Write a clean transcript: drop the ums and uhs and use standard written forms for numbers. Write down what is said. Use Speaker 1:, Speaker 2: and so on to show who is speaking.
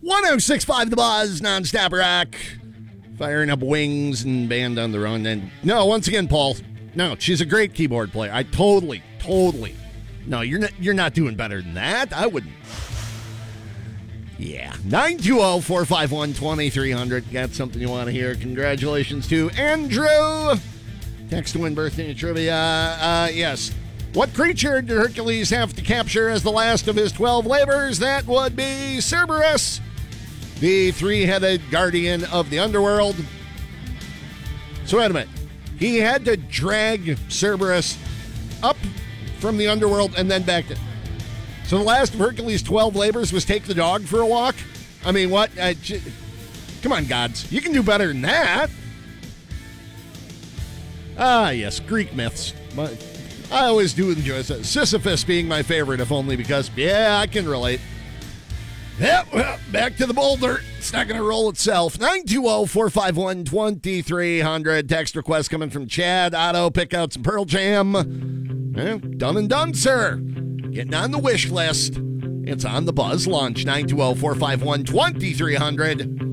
Speaker 1: 106.5 The Buzz, non-stop rock. Firing up Wings and Band on the Run. And no, once again, Paul, no, she's a great keyboard player. I totally. No, you're not doing better than that. I wouldn't. Yeah. 920-451-2300. Got something you want to hear? Congratulations to Andrew. Text to win birthday trivia. Yes. What creature did Hercules have to capture as the last of his 12 labors? That would be Cerberus, the three-headed guardian of the underworld. So wait a minute. He had to drag Cerberus up from the underworld and then back to... So the last of Hercules' 12 labors was take the dog for a walk? I mean, what? Come on, gods. You can do better than that. Ah, yes, Greek myths. I always do enjoy Sisyphus being my favorite, if only because, yeah, I can relate. Yep, well, back to the boulder. It's not going to roll itself. 920-451-2300. Text request coming from Chad Otto. Pick out some Pearl Jam. Done and done, sir. Getting on the wish list. It's on the Buzz Lunch. 920-451-2300.